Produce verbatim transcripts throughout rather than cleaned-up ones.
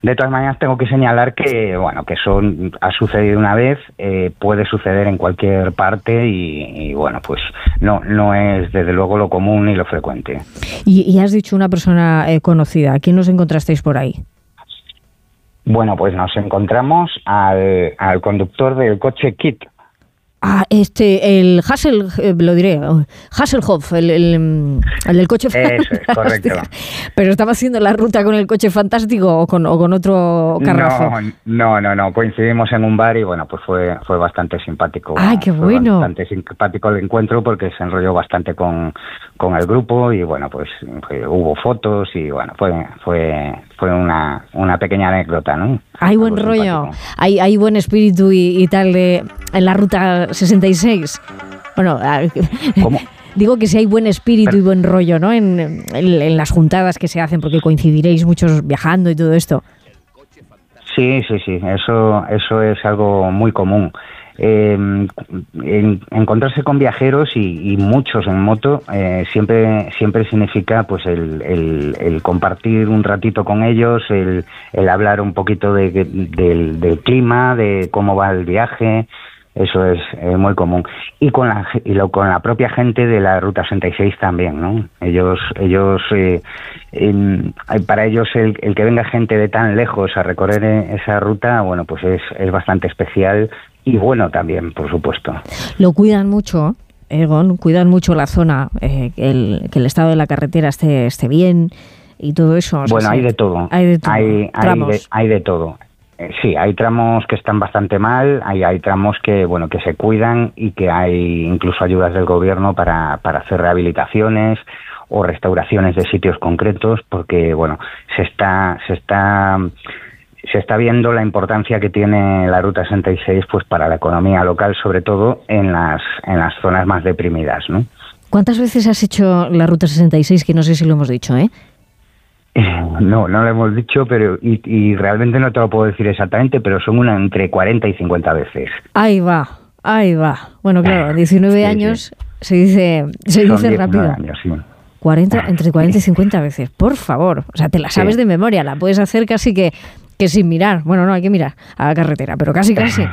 De todas maneras, tengo que señalar que, bueno, que eso ha sucedido una vez, eh, puede suceder en cualquier parte y, y, bueno, pues no no es desde luego lo común ni lo frecuente. Y, y has dicho una persona eh, conocida. ¿A quién nos encontrasteis por ahí? Bueno, pues nos encontramos al, al conductor del coche Kit. Ah, este, el Hassel, eh, lo diré, Hasselhoff, el, el, el del coche fantástico. Eso es, correcto. Pero estaba haciendo la ruta con el coche fantástico o con, o con otro carrazo. No, no, no, no, coincidimos en un bar y bueno, pues fue fue bastante simpático. ¡Ay, qué fue bueno! Bastante simpático el encuentro porque se enrolló bastante con, con el grupo y bueno, pues fue, hubo fotos y bueno, fue fue fue una, una pequeña anécdota, ¿no? Hay buen Algo rollo, hay, hay buen espíritu y, y tal de, en la ruta sesenta y seis. Bueno, ¿cómo? Digo que si hay buen espíritu y buen rollo, ¿no? En, en, en las juntadas que se hacen, porque coincidiréis muchos viajando y todo esto. Sí, sí, sí, eso, eso es algo muy común. Eh, en, encontrarse con viajeros y, y muchos en moto eh, siempre siempre significa pues el, el, el compartir un ratito con ellos, el, el hablar un poquito de, de, del, del clima, de cómo va el viaje. Eso es eh, muy común. Y con la y lo, con la propia gente de la Ruta sesenta y seis también, ¿no? Ellos, ellos eh, eh, para ellos el, el que venga gente de tan lejos a recorrer esa ruta, bueno, pues es, es bastante especial y bueno también, por supuesto. Lo cuidan mucho, Egon, cuidan mucho la zona, eh, el, que el estado de la carretera esté, esté bien y todo eso. Bueno, hay de todo. Hay de todo. Hay, hay, de, hay de todo. Sí, hay tramos que están bastante mal, hay, hay tramos que bueno que se cuidan y que hay incluso ayudas del gobierno para, para hacer rehabilitaciones o restauraciones de sitios concretos, porque bueno se está se está se está viendo la importancia que tiene la Ruta sesenta y seis pues para la economía local, sobre todo en las en las zonas más deprimidas, ¿no? ¿Cuántas veces has hecho la Ruta sesenta y seis? Que no sé si lo hemos dicho, ¿eh? No, no lo hemos dicho, pero y, y realmente no te lo puedo decir exactamente, pero son una entre cuarenta y cincuenta veces. Ahí va, ahí va. Bueno, claro, diecinueve sí, años sí. se dice se son dice rápido. Años, sí. cuarenta, entre cuarenta y cincuenta veces, por favor. O sea, te la sabes sí. de memoria, la puedes hacer casi que, que sin mirar. Bueno, no, hay que mirar a la carretera, pero casi, casi.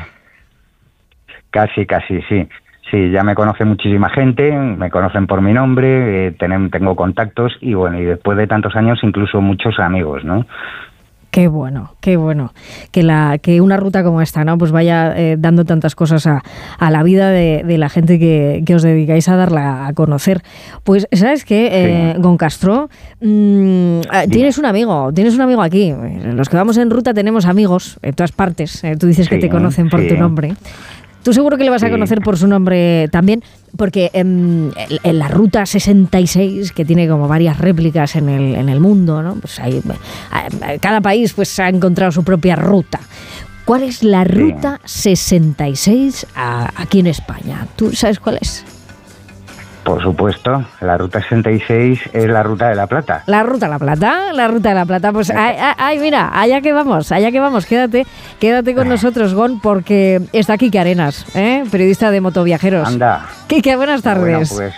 Casi, casi, sí. Sí, ya me conoce muchísima gente, me conocen por mi nombre, eh, ten, tengo contactos y bueno, y después de tantos años incluso muchos amigos, ¿no? Qué bueno, qué bueno. Que la que una ruta como esta, ¿no? Pues vaya eh, dando tantas cosas a, a la vida de, de la gente que, que os dedicáis a darla a conocer. Pues, ¿sabes qué, eh, sí. Gon Castro? Mmm, tienes un amigo, tienes un amigo aquí. Los que vamos en ruta tenemos amigos en todas partes. Eh, tú dices sí, que te conocen por sí. tu nombre. Tú seguro que le vas a conocer sí. por su nombre también, porque en, en la Ruta sesenta y seis, que tiene como varias réplicas en el, en el mundo, ¿no? Pues hay, cada país pues ha encontrado su propia ruta. ¿Cuál es la Ruta sí. sesenta y seis a, aquí en España? ¿Tú sabes cuál es? Por supuesto, la Ruta sesenta y seis es la Ruta de la Plata. La Ruta de la Plata, la Ruta de la Plata. Pues, ay, ay, mira, allá que vamos, allá que vamos. Quédate, quédate con nosotros, Gon, porque está Quique Arenas, ¿eh? Periodista de Motoviajeros. Anda. Quique, buenas tardes. Bueno, pues.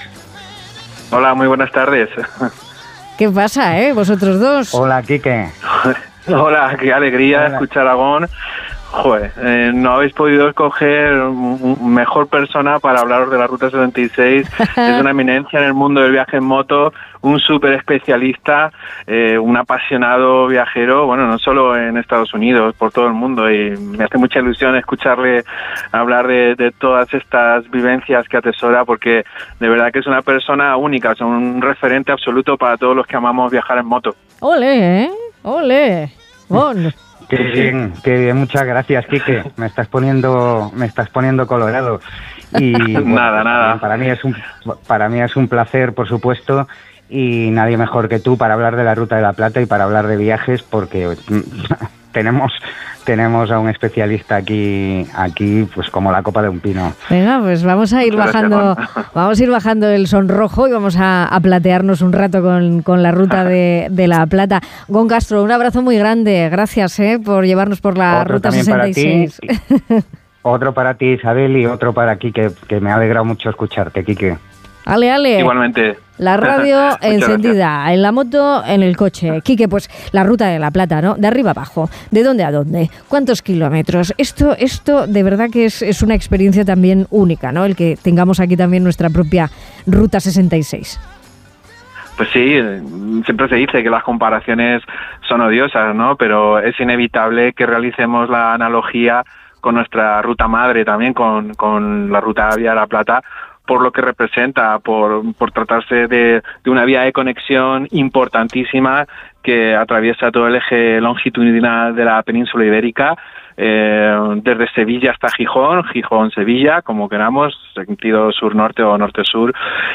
Hola, muy buenas tardes. ¿Qué pasa, eh? Vosotros dos. Hola, Quique. Hola, qué alegría Hola. escuchar a Gon. Joder, eh, no habéis podido escoger un mejor persona para hablaros de la Ruta sesenta y seis. Es una eminencia en el mundo del viaje en moto, un súper especialista, eh, un apasionado viajero, bueno, no solo en Estados Unidos, por todo el mundo, y me hace mucha ilusión escucharle hablar de, de todas estas vivencias que atesora, porque de verdad que es una persona única, es un referente absoluto para todos los que amamos viajar en moto. ¡Ole, eh! ¡Ole! Bon. Qué bien, qué bien, muchas gracias, Quique. Me estás poniendo, me estás poniendo colorado. Y bueno, nada, nada. Para mí es un, para mí es un placer, por supuesto, y nadie mejor que tú para hablar de la Ruta de la Plata y para hablar de viajes, porque tenemos, tenemos a un especialista aquí, aquí, pues como la copa de un pino. Venga, pues vamos a ir bajando, vamos a ir bajando el sonrojo y vamos a, a platearnos un rato con, con la Ruta de, de la Plata. Gon Castro, un abrazo muy grande, gracias eh, por llevarnos por la otro Ruta sesenta y seis. Para ti, otro para ti, Isabel, y otro para Quique, que me ha alegrado mucho escucharte, Quique. Ale, ale. Igualmente. La radio encendida, gracias. En la moto, en el coche. Quique, pues la Ruta de la Plata, ¿no? De arriba abajo. ¿De dónde a dónde? ¿Cuántos kilómetros? Esto, esto de verdad que es, es una experiencia también única, ¿no? El que tengamos aquí también nuestra propia Ruta sesenta y seis. Pues sí, siempre se dice que las comparaciones son odiosas, ¿no? Pero es inevitable que realicemos la analogía con nuestra ruta madre también, con, con la Ruta Vía de la Plata, por lo que representa, por, por tratarse de, de una vía de conexión importantísima que atraviesa todo el eje longitudinal de la península ibérica, eh, desde Sevilla hasta Gijón, Gijón-Sevilla, como queramos, sentido sur-norte o norte-sur,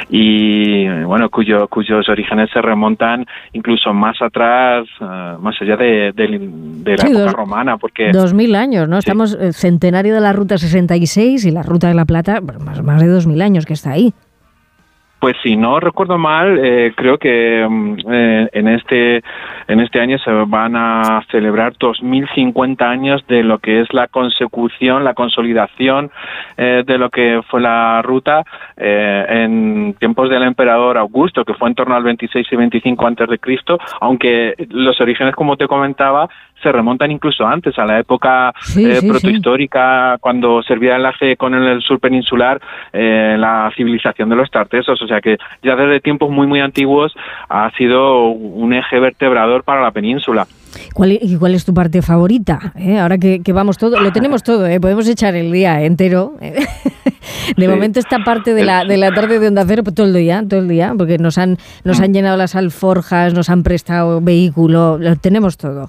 y bueno, cuyo, cuyos orígenes se remontan incluso más atrás, uh, más allá de, de, de la sí, época dos, romana, porque... Dos mil años, ¿no? Sí. Estamos centenario de la Ruta sesenta y seis y la Ruta de la Plata, más, más de dos mil años que está ahí. Pues si no recuerdo mal, eh, creo que eh, en este en este año se van a celebrar dos mil cincuenta años de lo que es la consecución, la consolidación eh, de lo que fue la ruta eh, en tiempos del emperador Augusto, que fue en torno al veintiséis y veinticinco antes de Cristo, aunque los orígenes, como te comentaba, se remontan incluso antes, a la época sí, eh, sí, protohistórica, sí. Cuando servía de enlace con el sur peninsular, eh, la civilización de los tartesos, o sea que ya desde tiempos muy muy antiguos ha sido un eje vertebrador para la península. ¿Cuál, ¿Y cuál es tu parte favorita? ¿Eh? Ahora que, que vamos todo, lo tenemos todo, ¿eh? Podemos echar el día entero. ¿eh? De sí. momento esta parte de la, de la tarde de Onda Cero, pues todo el día, todo el día, porque nos han, nos han llenado las alforjas, nos han prestado vehículo, lo tenemos todo.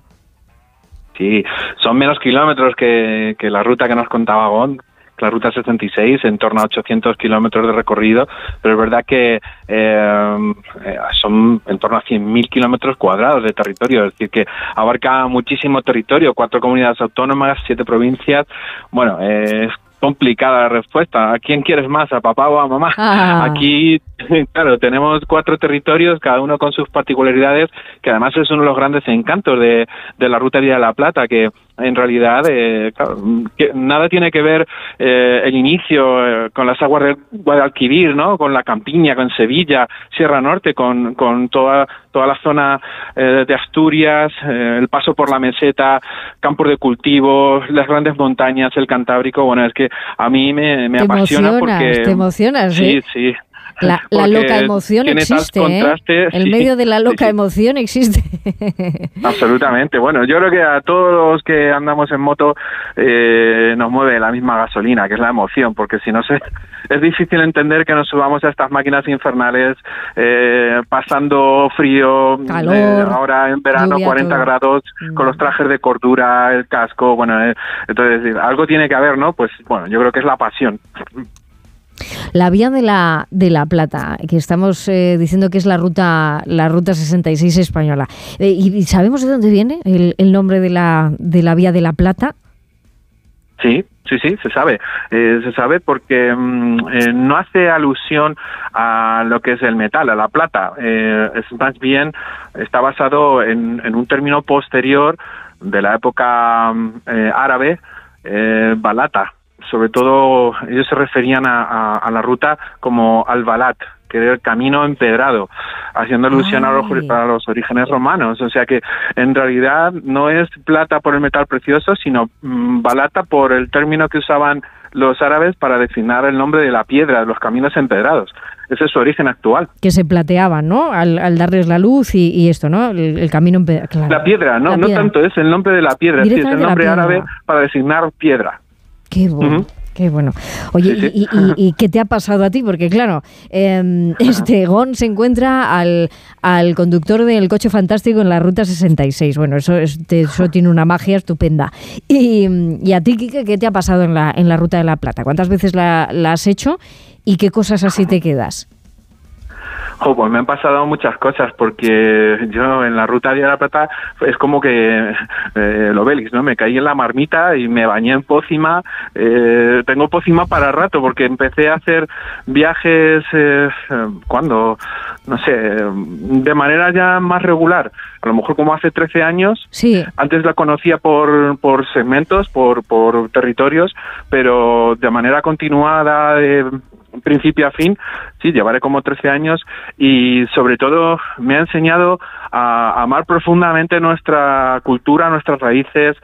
Sí, son menos kilómetros que, que la ruta que nos contaba Gon, la Ruta sesenta y seis, en torno a ochocientos kilómetros de recorrido, pero es verdad que eh, son en torno a cien mil kilómetros cuadrados de territorio, es decir, que abarca muchísimo territorio, cuatro comunidades autónomas, siete provincias. Bueno, eh, es complicada la respuesta. ¿A quién quieres más? ¿A papá o a mamá? Ah. Aquí, claro, tenemos cuatro territorios, cada uno con sus particularidades, que además es uno de los grandes encantos de, de la Ruta Vía de la Plata, que en realidad eh, claro, que nada tiene que ver eh, el inicio eh, con las aguas del Guadalquivir, ¿no? Con la Campiña, con Sevilla, Sierra Norte, con, con toda toda la zona eh, de Asturias, eh, el paso por la meseta, campos de cultivo, las grandes montañas, el Cantábrico. Bueno, es que a mí me, me te apasiona emocionas, porque... Te emocionas, sí, ¿eh? sí. La, la loca emoción existe, ¿eh? En sí, medio de la loca sí, sí. emoción existe. Absolutamente. Bueno, yo creo que a todos los que andamos en moto eh, nos mueve la misma gasolina, que es la emoción, porque si no se, es difícil entender que nos subamos a estas máquinas infernales eh, pasando frío, calor, eh, ahora en verano lluvia, cuarenta todo. Grados, mm. con los trajes de cordura, el casco, bueno, eh, entonces algo tiene que haber, ¿no? Pues bueno, yo creo que es la pasión. La Vía de la de la Plata, que estamos eh, diciendo que es la ruta la ruta sesenta y seis española. Eh, ¿Y sabemos de dónde viene el, el nombre de la de la Vía de la Plata? Sí, sí, sí, se sabe. Eh, se sabe porque mm, eh, no hace alusión a lo que es el metal, a la plata. Eh, es más bien, está basado en, en un término posterior de la época eh, árabe, eh, balata. Sobre todo ellos se referían a, a, a la ruta como al-Balat, que era el camino empedrado, haciendo alusión a los, a los orígenes romanos. O sea que en realidad no es plata por el metal precioso, sino mmm, balata por el término que usaban los árabes para designar el nombre de la piedra, de los caminos empedrados. Ese es su origen actual. Que se plateaban, ¿no? Al, al darles la luz y, y esto, ¿no? El, el camino empedrado. Claro. La piedra, no, no tanto es el nombre de la piedra, sí, es el nombre árabe para designar piedra. Qué bueno. Uh-huh. Qué bueno. Oye, sí, sí. ¿y, y, y qué te ha pasado a ti? Porque claro, eh, este Gon se encuentra al, al conductor del coche fantástico en la Ruta sesenta y seis. Bueno, eso, es, eso tiene una magia estupenda. Y, y a ti, Quique, ¿qué te ha pasado en la, en la Ruta de la Plata? ¿Cuántas veces la, la has hecho y qué cosas así te quedas? Oh, pues me han pasado muchas cosas, porque yo en la Ruta de la Plata es como que eh, el Obélix, ¿no? Me caí en la marmita y me bañé en pócima. Eh, tengo pócima para rato, porque empecé a hacer viajes, eh, ¿cuándo? No sé, de manera ya más regular. A lo mejor como hace trece años. Sí. Antes la conocía por, por segmentos, por, por territorios, pero de manera continuada, eh, principio a fin, sí, llevaré como trece años y sobre todo me ha enseñado a amar profundamente nuestra cultura, nuestras raíces,